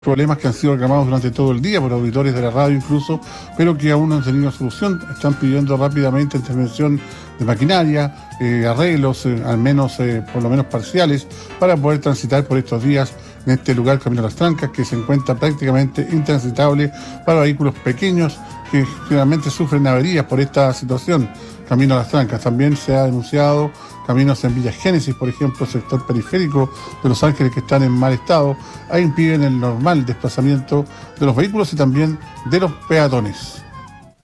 problemas que han sido reclamados durante todo el día por auditores de la radio incluso, pero que aún no han tenido solución. Están pidiendo rápidamente intervención de maquinaria, arreglos, al menos, por lo menos parciales, para poder transitar por estos días en este lugar, Camino a las Trancas, que se encuentra prácticamente intransitable para vehículos pequeños que generalmente sufren averías por esta situación. Camino a las Trancas. También se ha denunciado caminos en Villa Génesis, por ejemplo, sector periférico de Los Ángeles, que están en mal estado, ahí impiden el normal desplazamiento de los vehículos y también de los peatones.